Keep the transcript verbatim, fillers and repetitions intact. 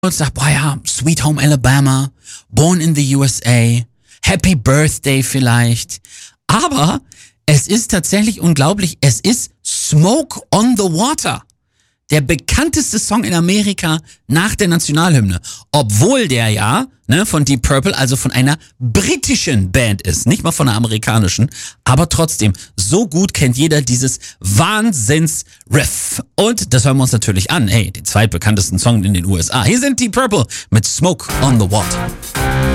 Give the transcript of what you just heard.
und sagt, boah ja, Sweet Home Alabama, Born in the U S A, Happy Birthday vielleicht. Aber es ist tatsächlich unglaublich, es ist Smoke on the Water. Der bekannteste Song in Amerika nach der Nationalhymne. Obwohl der ja ne, von Deep Purple, also von einer britischen Band ist, nicht mal von einer amerikanischen. Aber trotzdem, so gut kennt jeder dieses Wahnsinns-Riff. Und das hören wir uns natürlich an. Hey, den zweitbekanntesten Song in den U S A. Hier sind Deep Purple mit Smoke on the Water.